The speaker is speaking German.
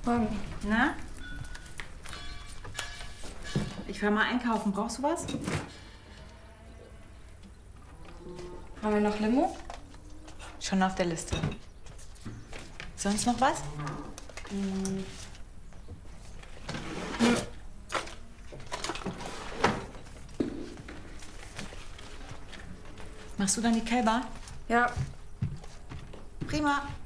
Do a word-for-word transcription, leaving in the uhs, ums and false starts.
Morgen. Na? Ich fahr mal einkaufen. Brauchst du was? Haben wir noch Limo? Schon auf der Liste. Sonst noch was? Hm. Machst du dann die Kälber? Ja. Prima.